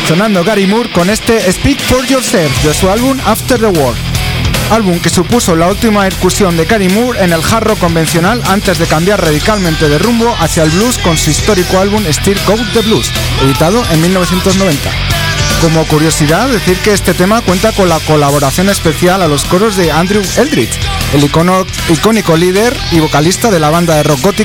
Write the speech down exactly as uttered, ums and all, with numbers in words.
sonando Gary Moore con este Speak for Yourself de su álbum After the War, álbum que supuso la última incursión de Gary Moore en el hard rock convencional antes de cambiar radicalmente de rumbo hacia el blues con su histórico álbum Still Got the Blues, editado en mil novecientos noventa. Como curiosidad, decir que este tema cuenta con la colaboración especial a los coros de Andrew Eldritch, el icono, icónico líder y vocalista de la banda de rock gótico